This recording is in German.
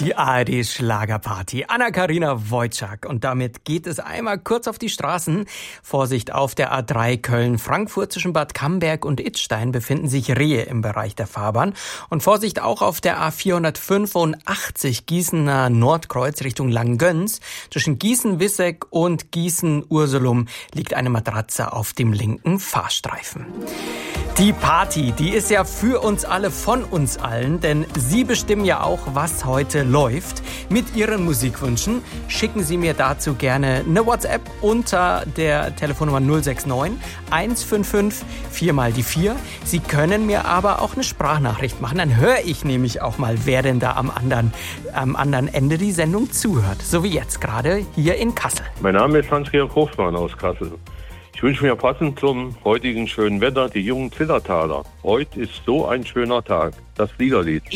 Die ARD-Schlagerparty. Anna-Karina Wojcik. Und damit geht es einmal kurz auf die Straßen. Vorsicht, auf der A3 Köln-Frankfurt zwischen Bad Camberg und Idstein befinden sich Rehe im Bereich der Fahrbahn. Und Vorsicht auch auf der A485 Gießener Nordkreuz Richtung Langgöns. Zwischen Gießen-Wissek und Gießen-Ursulum liegt eine Matratze auf dem linken Fahrstreifen. Die Party, die ist ja für uns alle, von uns allen, denn Sie bestimmen ja auch, was heute läuft. Mit Ihren Musikwünschen schicken Sie mir dazu gerne eine WhatsApp unter der Telefonnummer 069 155 4 mal die 4. Sie können mir aber auch eine Sprachnachricht machen, dann höre ich nämlich auch mal, wer denn da am anderen Ende die Sendung zuhört. So wie jetzt gerade hier in Kassel. Mein Name ist Hans-Georg Hofmann aus Kassel. Ich wünsche mir passend zum heutigen schönen Wetter die jungen Zillertaler. Heute ist so ein schöner Tag. Das Liederlied.